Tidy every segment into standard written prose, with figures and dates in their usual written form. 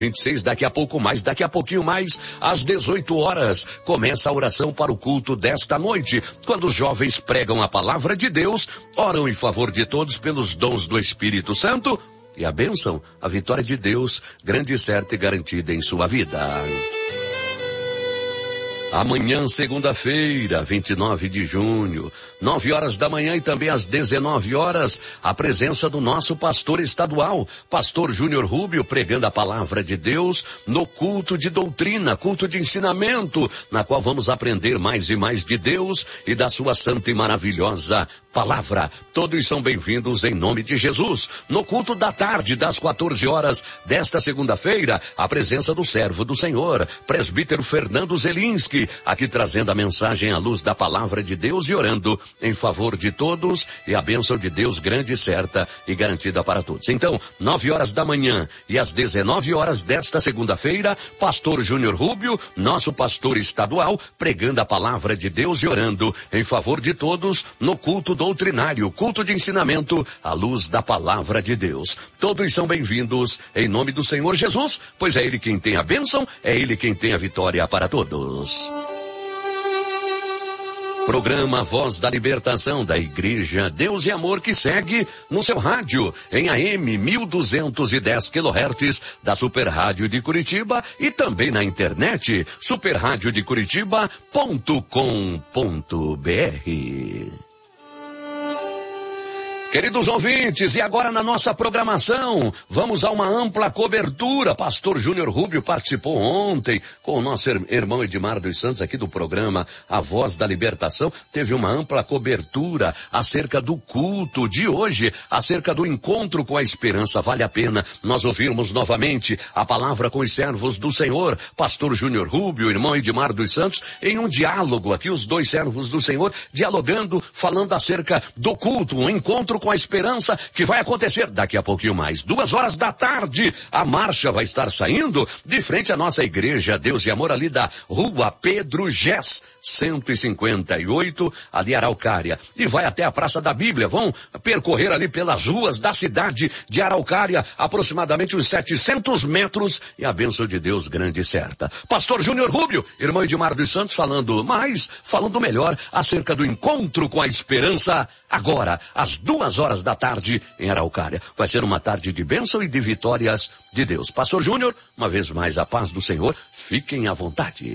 26, daqui a pouquinho mais, às 18 horas, começa a oração para o culto desta noite, quando os jovens pregam a palavra de Deus, oram em favor de todos pelos dons do Espírito Santo e a bênção, a vitória de Deus, grande, certa e garantida em sua vida. Amanhã, segunda-feira, 29 de junho, 9 horas da manhã e também às 19 horas, a presença do nosso pastor estadual, pastor Júnior Rubio, pregando a palavra de Deus no culto de doutrina, culto de ensinamento, na qual vamos aprender mais e mais de Deus e da sua santa e maravilhosa palavra. Todos são bem-vindos em nome de Jesus. No culto da tarde, das 14 horas desta segunda-feira, a presença do servo do Senhor, presbítero Fernando Zelinski, aqui trazendo a mensagem à luz da palavra de Deus e orando em favor de todos e a bênção de Deus grande, certa e garantida para todos. Então, 9 horas da manhã e às 19 horas desta segunda-feira, pastor Júnior Rubio, nosso pastor estadual, pregando a palavra de Deus e orando em favor de todos no culto doutrinário, culto de ensinamento à luz da palavra de Deus. Todos são bem-vindos em nome do Senhor Jesus, pois é Ele quem tem a bênção, é Ele quem tem a vitória para todos. Programa Voz da Libertação da Igreja Deus e Amor, que segue no seu rádio em AM 1210 kHz da Super Rádio de Curitiba e também na internet superradiodecuritiba.com.br. Queridos ouvintes, e agora na nossa programação, vamos a uma ampla cobertura. Pastor Júnior Rubio participou ontem com o nosso irmão Edmar dos Santos aqui do programa A Voz da Libertação. Teve uma ampla cobertura acerca do culto de hoje, acerca do encontro com a esperança. Vale a pena nós ouvirmos novamente a palavra com os servos do Senhor, Pastor Júnior Rubio, irmão Edmar dos Santos, em um diálogo aqui, os dois servos do Senhor, dialogando, falando acerca do culto, um encontro com a esperança que vai acontecer daqui a pouquinho mais. 2 horas da tarde, a marcha vai estar saindo de frente à nossa igreja Deus e Amor, ali da Rua Pedro Gess, 158, ali Araucária, e vai até a Praça da Bíblia. Vão percorrer ali pelas ruas da cidade de Araucária, aproximadamente uns 700 metros, e a bênção de Deus grande e certa. Pastor Júnior Rubio, irmão Edmar dos Santos, falando melhor acerca do encontro com a esperança, agora, às 2 horas da tarde em Araucária. Vai ser uma tarde de bênção e de vitórias de Deus. Pastor Júnior, uma vez mais, a paz do Senhor, fiquem à vontade.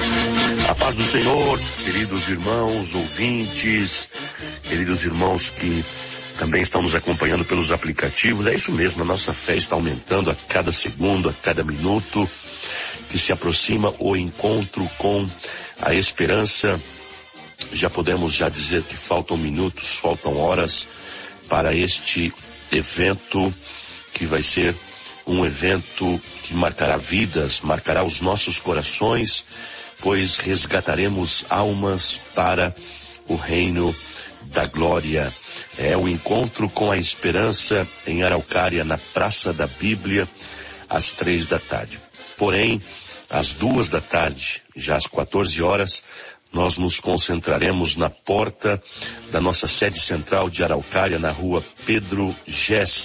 A paz do Senhor, queridos irmãos, ouvintes, queridos irmãos que também estão nos acompanhando pelos aplicativos. É isso mesmo, a nossa fé está aumentando a cada segundo, a cada minuto que se aproxima o encontro com a esperança. Já podemos dizer que faltam minutos, faltam horas para este evento, que vai ser um evento que marcará vidas, marcará os nossos corações, pois resgataremos almas para o reino da glória. É o encontro com a esperança em Araucária, na Praça da Bíblia, às 3 da tarde. Porém, às 2 da tarde, já às 14 horas, nós nos concentraremos na porta da nossa sede central de Araucária, na Rua Pedro Gess,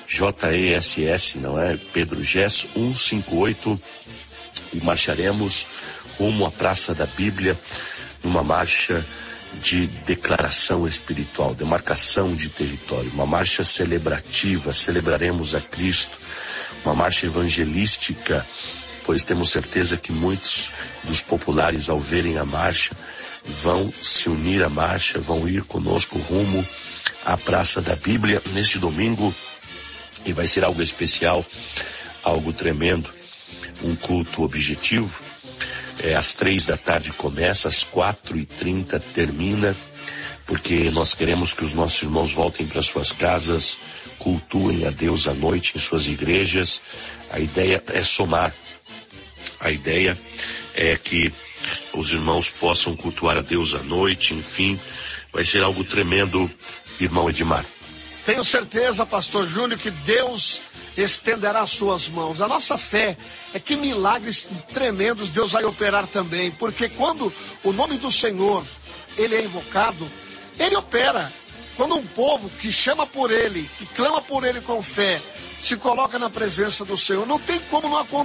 J-E-S-S, não é? Pedro Gess, 158, e marcharemos rumo à Praça da Bíblia, numa marcha de declaração espiritual, demarcação de território, uma marcha celebrativa. Celebraremos a Cristo, uma marcha evangelística, pois temos certeza que muitos dos populares, ao verem a marcha, vão se unir à marcha, vão ir conosco rumo à Praça da Bíblia neste domingo, e vai ser algo especial, algo tremendo, um culto objetivo. Às 3 da tarde começa, às 4h30 termina, porque nós queremos que os nossos irmãos voltem para suas casas, cultuem a Deus à noite em suas igrejas. A ideia é somar. A ideia é que os irmãos possam cultuar a Deus à noite, enfim, vai ser algo tremendo, irmão Edmar. Tenho certeza, pastor Júnior, que Deus estenderá suas mãos. A nossa fé é que milagres tremendos Deus vai operar também, porque quando o nome do Senhor, ele é invocado, ele opera. Quando um povo que chama por ele, que clama por ele com fé, se coloca na presença do Senhor, não tem como não acontecer.